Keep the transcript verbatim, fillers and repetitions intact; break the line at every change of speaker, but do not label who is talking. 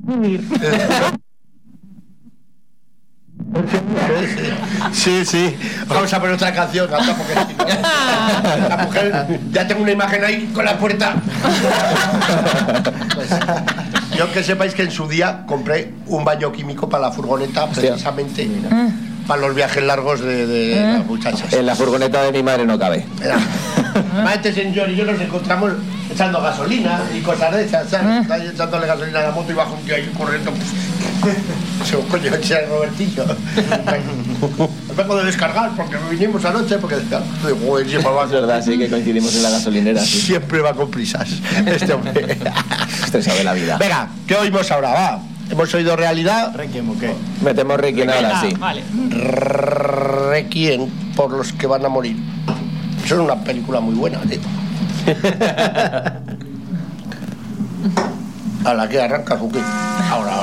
Sí, sí. Vamos a poner otra canción, Gata, porque si no, la mujer, ya tengo una imagen ahí con la puerta. Pues, yo que sepáis que en su día compré un baño químico para la furgoneta, precisamente mira, para los viajes largos de, de, de las muchachas.
En la furgoneta de mi madre no cabe.
Este señor y yo nos encontramos echando gasolina y cosas de esas, ¿sabes? Está ahí echándole gasolina a la moto y baja un tío ahí corriendo. Digo, coño, ese es Robertillo. Me vengo de descargar porque vinimos anoche, porque digo,
es verdad, sí, que coincidimos en la gasolinera. Sí.
Siempre va con prisas este hombre.
Estresado de la vida.
Venga, ¿qué oímos ahora? Va. Hemos oído Realidad.
Requiem, ¿o qué?
Metemos Requiem ahora, sí.
Vale.
Requiem por los que van a morir. Eso es una película muy buena, tío. A la que arrancas, ¿o qué? Ahora.